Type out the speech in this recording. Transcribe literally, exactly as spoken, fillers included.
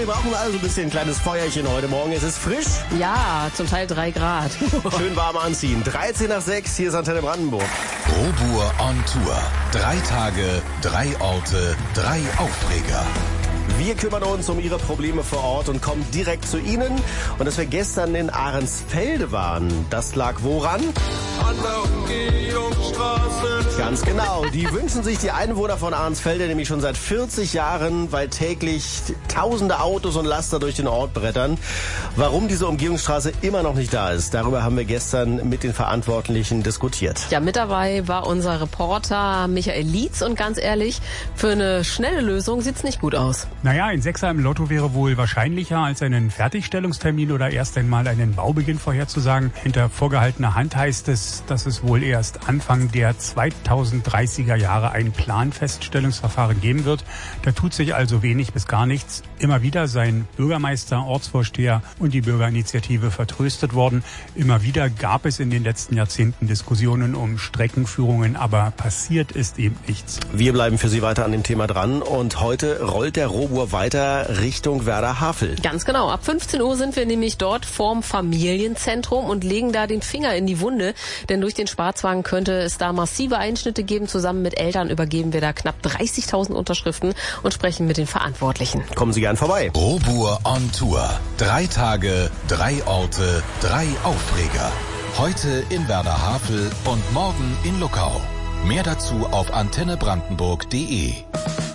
wir brauchen also ein bisschen ein kleines Feuerchen heute Morgen. Es ist frisch. Ja, zum Teil drei Grad. Schön warm anziehen. dreizehn nach sechs, hier ist Antenne Brandenburg. Robur on Tour. Drei Tage, drei Orte, drei Aufreger. Wir kümmern uns um Ihre Probleme vor Ort und kommen direkt zu Ihnen. Und dass wir gestern in Ahrensfelde waren, das lag woran? An der Umgehungsstraße. Ganz genau. Die wünschen sich die Einwohner von Ahrensfelde nämlich schon seit vierzig Jahren, weil täglich tausende Autos und Laster durch den Ort brettern. Warum diese Umgehungsstraße immer noch nicht da ist, darüber haben wir gestern mit den Verantwortlichen diskutiert. Ja, mit dabei war unser Reporter Michael Lietz und ganz ehrlich, für eine schnelle Lösung sieht's nicht gut aus. Naja, ein Sechser im Lotto wäre wohl wahrscheinlicher, als einen Fertigstellungstermin oder erst einmal einen Baubeginn vorherzusagen. Hinter vorgehaltener Hand heißt es, dass es wohl erst Anfang der zweitausenddreißiger Jahre ein Planfeststellungsverfahren geben wird. Da tut sich also wenig bis gar nichts. Immer wieder seien Bürgermeister, Ortsvorsteher und die Bürgerinitiative vertröstet worden. Immer wieder gab es in den letzten Jahrzehnten Diskussionen um Streckenführungen, aber passiert ist eben nichts. Wir bleiben für Sie weiter an dem Thema dran und heute rollt der Robur weiter Richtung Werder Havel. Ganz genau. Ab fünfzehn Uhr sind wir nämlich dort vorm Familienzentrum und legen da den Finger in die Wunde. Denn durch den Sparzwang könnte es da massive Einschnitte geben. Zusammen mit Eltern übergeben wir da knapp dreißigtausend Unterschriften und sprechen mit den Verantwortlichen. Kommen Sie gern vorbei. Robur on Tour. Drei Tage, drei Orte, drei Aufreger. Heute in Werder Havel und morgen in Luckau. Mehr dazu auf antenne brandenburg punkt de.